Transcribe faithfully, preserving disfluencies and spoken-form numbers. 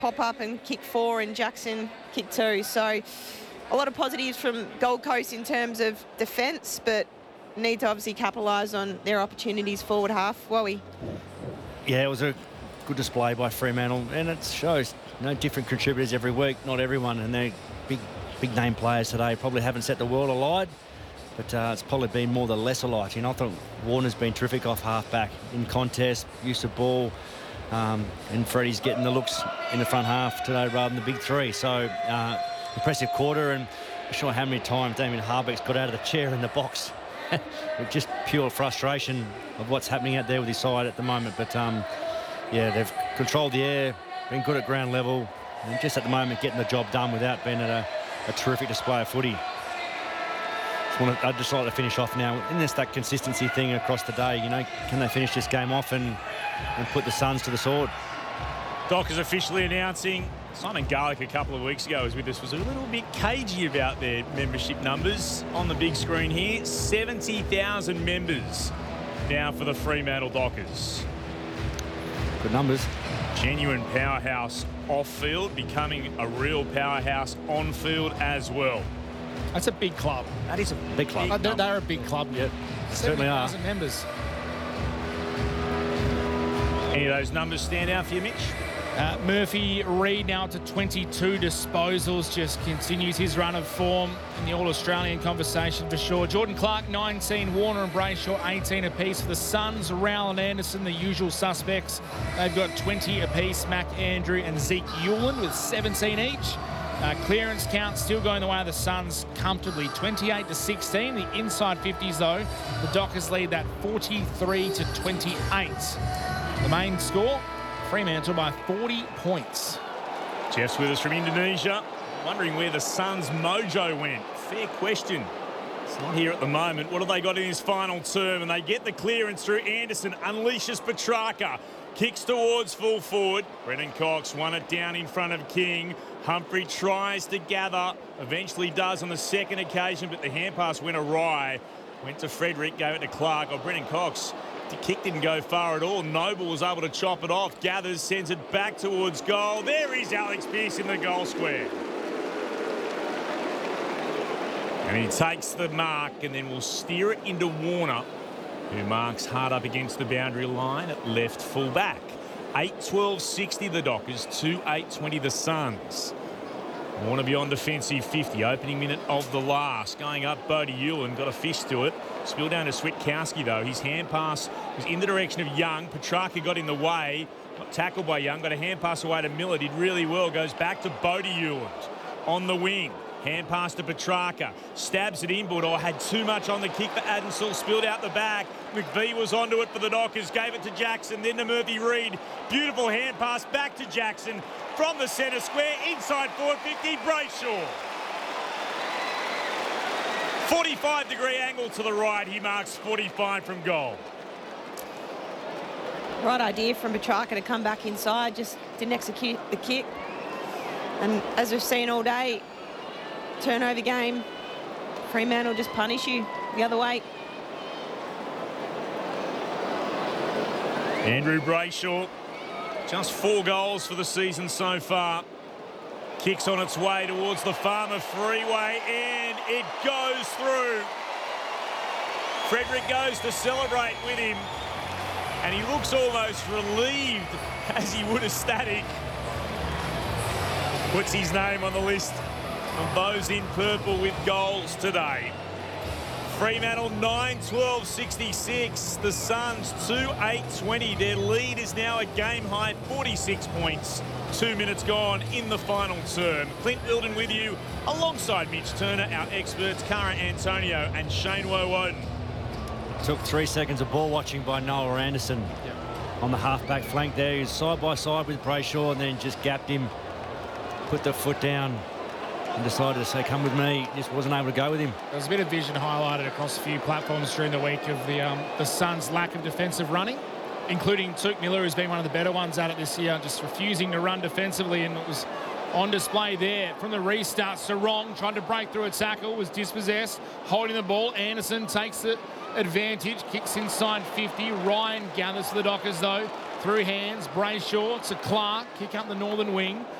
pop up and kick four and Jackson kick two. So a lot of positives from Gold Coast in terms of defence, but need to obviously capitalise on their opportunities forward half. Wowie. Yeah, it was a good display by Fremantle, and it shows no different contributors every week, not everyone, and they're big, big name players today. Probably haven't set the world alight, but uh, it's probably been more the lesser light. You know, I thought Warner's been terrific off half-back in contest, use of ball, um, and Freddie's getting the looks in the front half today rather than the big three. So uh, impressive quarter, and I'm not sure how many times Damien Harbeck's got out of the chair in the box with just pure frustration of what's happening out there with his side at the moment. But um, yeah, they've controlled the air, been good at ground level, and just at the moment getting the job done without being at a, a terrific display of footy. Just want to, I'd just like to finish off now. Isn't this that consistency thing across the day? You know, can they finish this game off and, and put the Suns to the sword? Dockers officially announcing Simon Garlick a couple of weeks ago was with us, was a little bit cagey about their membership numbers on the big screen here. seventy thousand members now for the Fremantle Dockers. Good numbers. Genuine powerhouse off-field, becoming a real powerhouse on-field as well. That's a big club. That is a big club. Uh, they're, they're a big club. Yeah, certainly are. seventy thousand members. Any of those numbers stand out for you, Mitch? Uh, Murphy Reid now to twenty-two disposals, just continues his run of form in the All-Australian conversation for sure. Jordan Clark, nineteen. Warner and Brayshaw, eighteen apiece. For the Suns, Rowell and Anderson, the usual suspects. They've got twenty apiece. Mac Andrew and Zeke Hewland with seventeen each. Uh, clearance count still going the way of the Suns comfortably, twenty-eight to sixteen. The inside fifties, though, the Dockers lead that forty-three to twenty-eight. The main score, Fremantle by forty points. Jeff's with us from Indonesia, wondering where the Suns' mojo went. Fair question. It's not here at the moment. What have they got in his final term? And they get the clearance through. Anderson unleashes Petrarca. Kicks towards full forward. Brennan Cox won it down in front of King. Humphrey tries to gather. Eventually does on the second occasion, but the hand pass went awry. Went to Frederick, gave it to Clark. Oh, Brennan Cox. The kick didn't go far at all. Noble was able to chop it off. Gathers, sends it back towards goal. There is Alex Pearce in the goal square. And he takes the mark and then will steer it into Warner, who marks hard up against the boundary line at left full back. eight twelve sixty the Dockers, two eight twenty the Suns. Warner beyond defensive fifty, opening minute of the last. Going up, Bodie Ewan got a fist to it. Spill down to Switkowski, though. His hand pass was in the direction of Young. Petrarca got in the way. Got tackled by Young. Got a hand pass away to Miller. Did really well. Goes back to Bodie Ewan on the wing. Hand pass to Petrarca. Stabs it inboard. Or had too much on the kick for Adensall. Spilled out the back. McVie was onto it for the Dockers. Gave it to Jackson. Then to Murphy Reid. Beautiful hand pass back to Jackson. From the centre square. Inside forward fifty. Brayshaw. forty-five degree angle to the right. He marks forty-five from goal. Right idea from Petrarca to come back inside. Just didn't execute the kick. And as we've seen all day, turnover game, Fremantle just punish you the other way. Andrew Brayshaw, just four goals for the season so far. Kicks on its way towards the Farmer Freeway, and it goes through. Frederick goes to celebrate with him, and he looks almost relieved as he would a static. Puts his name on the list of those in purple with goals today. Fremantle nine twelve sixty-six. The Suns two eight twenty. Their lead is now a game high forty-six points. Two minutes gone in the final term. Clint Wilden with you alongside Mitch Turner, our experts Cara Antonio and Shane Woewodin. Took three seconds of ball watching by Noah Anderson yep. on the half-back flank there. He was side by side with Brayshaw and then just gapped him, put the foot down and decided to say, come with me. Just wasn't able to go with him. There was a bit of vision highlighted across a few platforms during the week of the um, the Suns' lack of defensive running, including Tuke Miller, who's been one of the better ones at it this year, just refusing to run defensively, and it was on display there from the restart. Sarong tried to break through a tackle, was dispossessed, holding the ball. Anderson takes the advantage, kicks inside fifty. Ryan gathers for the Dockers, though. Through hands, Brayshaw to Clark. Kick up the northern wing.